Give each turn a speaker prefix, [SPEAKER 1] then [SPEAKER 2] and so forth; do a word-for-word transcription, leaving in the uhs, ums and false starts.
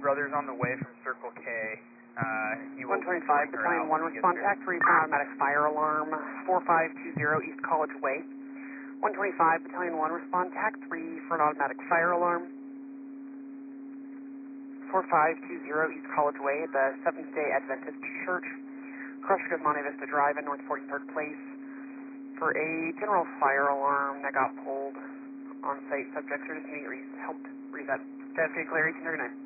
[SPEAKER 1] Brothers on the way from Circle K. Uh, he will
[SPEAKER 2] one twenty-five, Battalion one, respond tax three for an automatic fire alarm, four five two zero East College Way. one twenty-five, Battalion one, respond tac three for an automatic fire alarm, four five two zero East College Way at the Seventh-day Adventist Church, Crossroads of Monte Vista Drive in North forty-third Place, for a general fire alarm that got pulled on site. Subjects are just immediately helped reset. J F K clear, eighteen thirty-nine.